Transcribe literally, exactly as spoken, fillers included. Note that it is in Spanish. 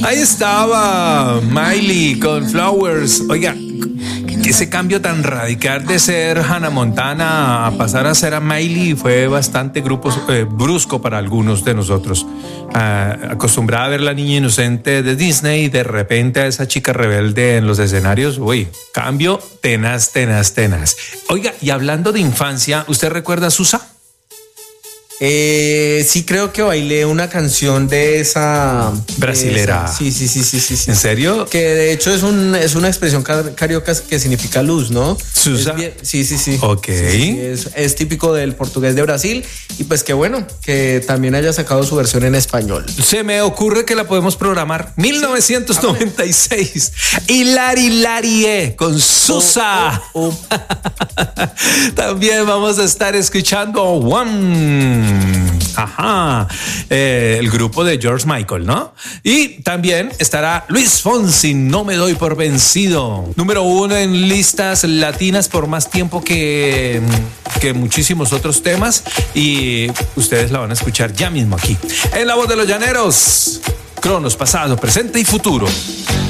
Ahí estaba Miley con Flowers. Oiga, ese cambio tan radical de ser Hannah Montana a pasar a ser a Miley fue bastante grupo, eh, brusco para algunos de nosotros. Ah, acostumbrada a ver la niña inocente de Disney y de repente a esa chica rebelde en los escenarios. Uy, cambio tenaz, tenaz, tenaz. Oiga, y hablando de infancia, ¿usted recuerda a Susa? Eh, sí, creo que bailé una canción de esa brasilera. De esa, sí, sí, sí, sí, sí, sí. ¿En serio? Que de hecho es un es una expresión carioca que significa luz, ¿no? Susa. Sí, sí, sí. Ok. Sí, sí, es, es típico del portugués de Brasil y pues qué bueno que también haya sacado su versión en español. Se me ocurre que la podemos programar. mil novecientos noventa y seis. Hilari Hilarie con Susa. Oh, oh, oh. También vamos a estar escuchando One. Ajá, eh, el grupo de George Michael, ¿no? Y también estará Luis Fonsi, No me doy por vencido. Número uno en listas latinas por más tiempo que, que muchísimos otros temas. Y ustedes la van a escuchar ya mismo aquí. En La Voz de los Llaneros, Cronos, pasado, presente y futuro.